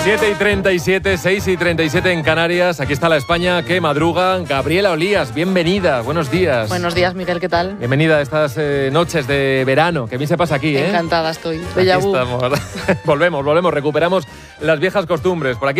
7:37, 6:37 en Canarias. Aquí está la España que madruga. Gabriela Olías, bienvenida. Buenos días. Buenos días, Miguel, ¿qué tal? Bienvenida a estas noches de verano. Que bien se pasa aquí, ¿eh? Encantada estoy. Aquí estamos. Volvemos. Recuperamos las viejas costumbres. Por aquí